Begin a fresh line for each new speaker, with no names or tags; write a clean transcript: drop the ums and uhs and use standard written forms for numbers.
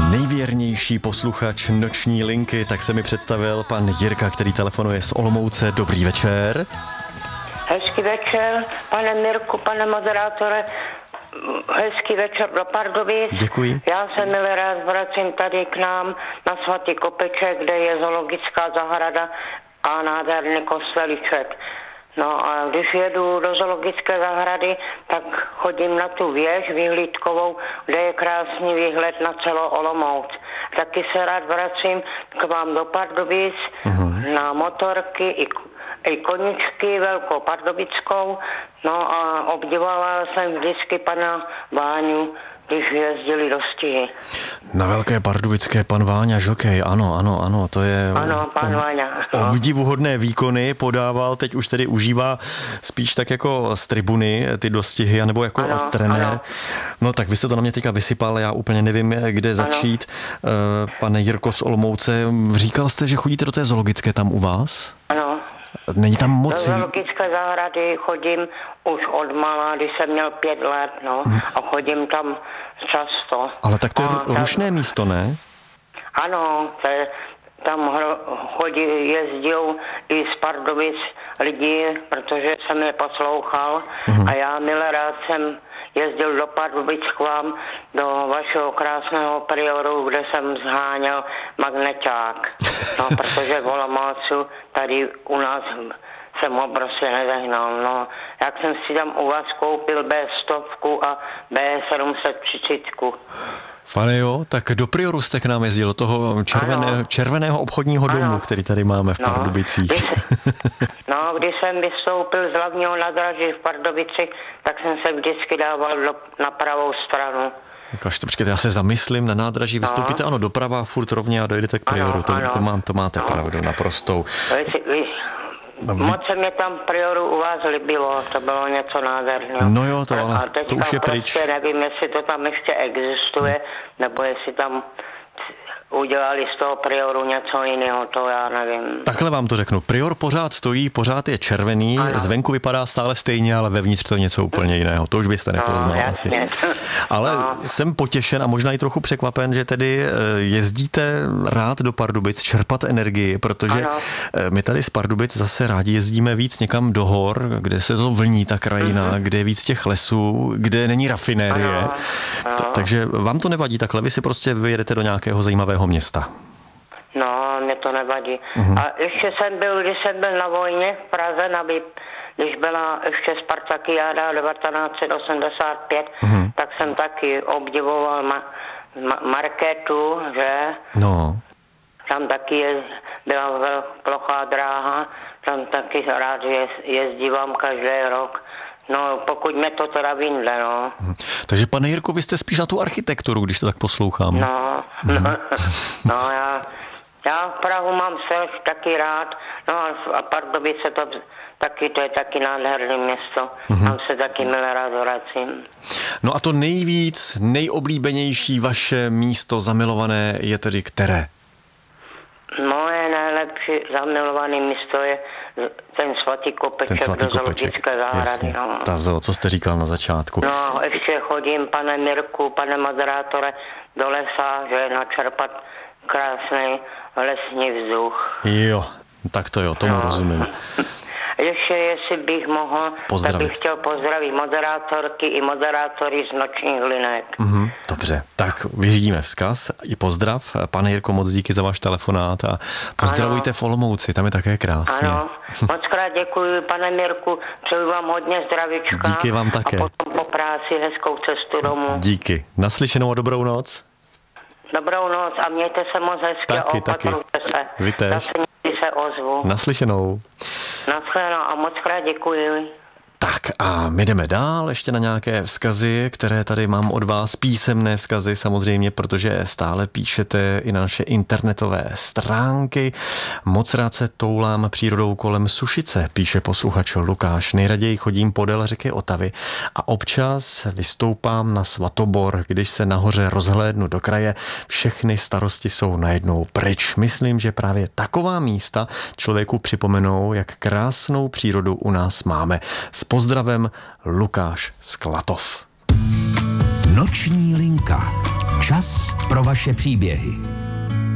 Nejvěrnější posluchač Noční linky, tak se mi představil pan Jirka, který telefonuje z Olomouce. Dobrý večer.
Hezký večer, pane Mirku, pane moderátore. Hezký večer do Pardubic.
Děkuji.
Já se milé rád vracím tady k nám na Svatý Kopeček, kde je zoologická zahrada a nádherný kostelíček. No a když jedu do zoologické zahrady, tak chodím na tu věž vyhlídkovou, kde je krásný výhled na celou Olomouc. Taky se rád vracím k vám do Pardubic na motorky i koničky velkou pardubickou. No a obdivovala jsem vždycky pana Váňu, když jezdili do stihy.
Na Velké Pardubické pan Váňa žokej, ano, to je...
Ano, pan Váňa.
Obdivuhodné výkony podával, teď už tedy užívá spíš tak jako z tribuny ty dostihy, anebo jako trenér. Ano. No tak vy jste to na mě teďka vysypal, já úplně nevím, kde začít. Pane Jirko z Olomouce, říkal jste, že chodíte do té zoologické tam u vás?
Ano.
Není tam moc...
Do zoologické zahrady chodím už od mala, když jsem měl 5 let, a chodím tam často.
Ale tak to je rušné místo, ne?
Ano, tam jezdil i z Pardubic lidi, protože jsem je poslouchal a já milé rád jsem jezdil do Pardubic k vám, do vašeho krásného prioru, kde jsem zháněl magneťák. No, protože v Olomoucu tady u nás jsem ho prostě nezahnal. No, jak jsem si tam u vás koupil B100 a B730.
Pane jo, tak do Prioru jste k nám jezdil, do toho červeného obchodního domu, který tady máme v Pardubicích.
Když jsem vystoupil z hlavního nádraží v Pardubici, tak jsem se vždycky dával na pravou stranu.
Počkejte, já se zamyslím, na nádraží vystoupíte, doprava, furt rovně a dojedete k Prioru, to máte pravdu naprostou.
Moc se mě tam Prioru u vás líbilo, to bylo něco nádherného.
No jo, ale to už je pryč.
Prostě nevím, jestli to tam ještě existuje, nebo jestli tam udělali z toho Prioru něco jiného, to já nevím.
Takhle vám to řeknu. Prior pořád stojí, pořád je červený, zvenku vypadá stále stejně, ale vevnitř to je něco úplně jiného. To už byste nepoznal asi. Ale jsem potěšen a možná i trochu překvapen, že tedy jezdíte rád do Pardubic čerpat energii, protože my tady z Pardubic zase rádi jezdíme víc někam do hor, kde se to vlní ta krajina, kde je víc těch lesů, kde není rafinérie. Takže vám to nevadí takhle, vy si prostě vyjedete do nějakého zajímavého města.
No, mě to nevadí. A ještě když jsem byl na vojně v Praze, když byla ještě Spartakiáda 1985, tak jsem taky obdivoval Markétu, že?
No.
Tam taky byla plochá dráha, tam taky rád jezdívám každý rok. No, pokud mě to teda vyjde,
Takže, pane Jirko, vy jste spíš na tu architekturu, když to tak poslouchám.
Já Prahu mám taky rád, a Pardubice to je taky nádherné město, tam se taky milé rád vracím.
No a to nejoblíbenější vaše místo zamilované je tedy které?
Moje nejlepší zamilované místo je ten Svatý Kopeček do zoologické zahrady.
Co jste říkal na začátku?
No, ještě chodím, pane Mirku, pane moderátore, do lesa, že načerpat krásný lesní vzduch.
Jo, tak to jo, tomu rozumím.
Ještě, jestli bych mohl, tak bych chtěl pozdravit moderátorky i moderátory z Nočních linek.
Dobře, tak vyřídíme vzkaz i pozdrav. Pane Jirko, moc díky za váš telefonát a pozdravujte v Olomouci, tam je také krásně.
Ano, moc krát děkuji, pane Mirku, přeju vám hodně zdravíčka.
Díky vám také.
A potom po práci hezkou cestu domů.
Díky, naslyšenou a dobrou noc.
Dobrou noc a mějte se moc hezky a opatrujte se.
Vy též.
Zase někdy se ozvu.
Naslyšenou.
Naschledanou a moc krát děkuji.
Tak a my jdeme dál ještě na nějaké vzkazy, které tady mám od vás, písemné vzkazy samozřejmě, protože stále píšete i na naše internetové stránky. Moc rád se toulám přírodou kolem Sušice, píše posluchač Lukáš. Nejraději chodím podél řeky Otavy a občas vystoupám na Svatobor, když se nahoře rozhlédnu do kraje, všechny starosti jsou najednou pryč. Myslím, že právě taková místa člověku připomenou, jak krásnou přírodu u nás máme. S pozdravem Lukáš z Klatov.
Noční linka. Čas pro pro vaše příběhy.